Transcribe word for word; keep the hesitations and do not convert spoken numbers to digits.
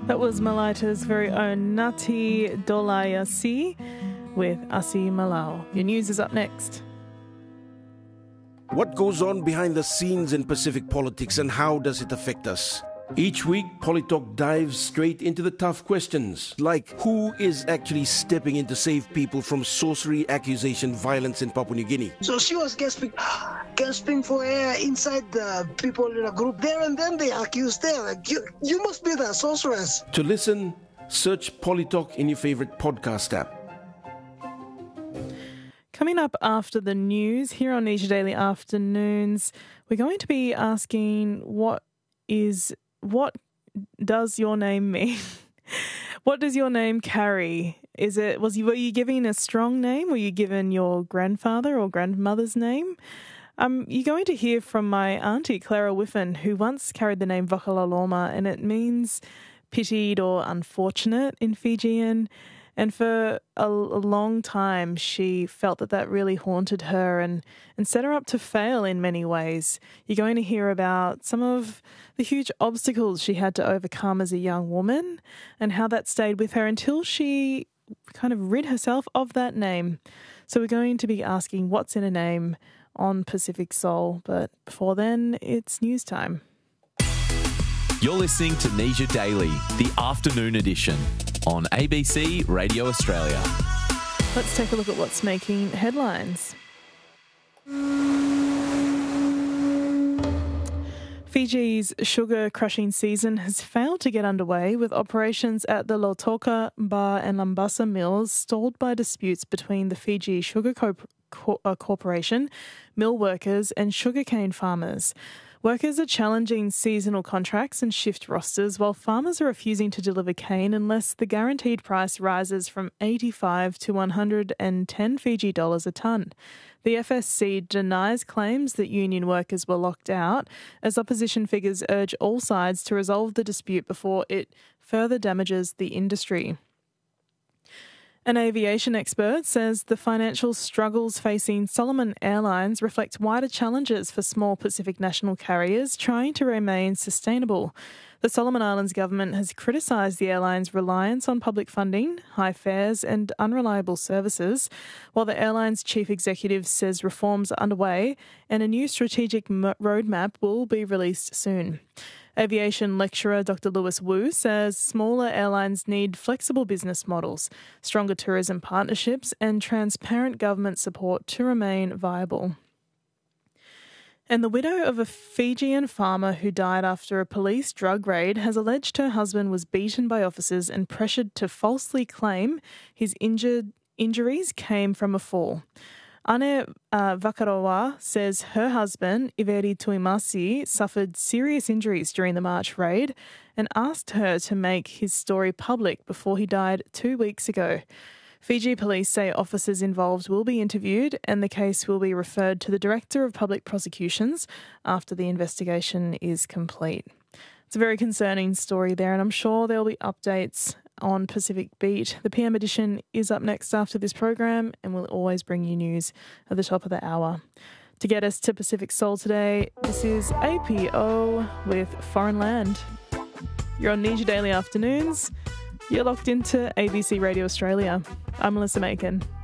That was Malaita's very own Nati Dolayasi with Asi Malau. Your news is up next. What goes on behind the scenes in Pacific politics and how does it affect us? Each week, Polytalk dives straight into the tough questions, like who is actually stepping in to save people from sorcery, accusation, violence in Papua New Guinea? So she was gasping, gasping for air inside the people in a group there, and then they accused her, like, you, you must be the sorceress. To listen, search Polytalk in your favorite podcast app. Coming up after the news, here on Asia Daily Afternoons, we're going to be asking what is... What does your name mean? What does your name carry? Is it was you were you given a strong name? Were you given your grandfather or grandmother's name? Um, you're going to hear from my auntie Clara Whiffen, who once carried the name Vakalaloma, and it means pitied or unfortunate in Fijian. And for a, a long time, she felt that that really haunted her and, and set her up to fail in many ways. You're going to hear about some of the huge obstacles she had to overcome as a young woman and how that stayed with her until she kind of rid herself of that name. So we're going to be asking what's in a name on Pacific Soul. But before then, it's news time. You're listening to Asia Daily, the afternoon edition on A B C Radio Australia. Let's take a look at what's making headlines. Fiji's sugar crushing season has failed to get underway, with operations at the Lautoka, Bar and Lambasa mills stalled by disputes between the Fiji Sugar Co- Co- uh, Corporation, mill workers and sugarcane farmers. Workers are challenging seasonal contracts and shift rosters, while farmers are refusing to deliver cane unless the guaranteed price rises from eighty-five to one hundred ten Fiji dollars a tonne. The F S C denies claims that union workers were locked out, as opposition figures urge all sides to resolve the dispute before it further damages the industry. An aviation expert says the financial struggles facing Solomon Airlines reflect wider challenges for small Pacific national carriers trying to remain sustainable. The Solomon Islands government has criticised the airline's reliance on public funding, high fares and unreliable services, while the airline's chief executive says reforms are underway and a new strategic m- roadmap will be released soon. Aviation lecturer Doctor Lewis Wu says smaller airlines need flexible business models, stronger tourism partnerships and transparent government support to remain viable. And the widow of a Fijian farmer who died after a police drug raid has alleged her husband was beaten by officers and pressured to falsely claim his injured injuries came from a fall. Ane uh, Vakaroa says her husband, Iveri Tuimasi, suffered serious injuries during the March raid and asked her to make his story public before he died two weeks ago. Fiji police say officers involved will be interviewed and the case will be referred to the Director of Public Prosecutions after the investigation is complete. It's a very concerning story there, and I'm sure there'll be updates on Pacific Beat. The P M edition is up next after this program, and we'll always bring you news at the top of the hour. To get us to Pacific Soul today, this is A P O with Foreign Land. You're on Asia Daily Afternoons. You're locked into A B C Radio Australia. I'm Melissa Macon.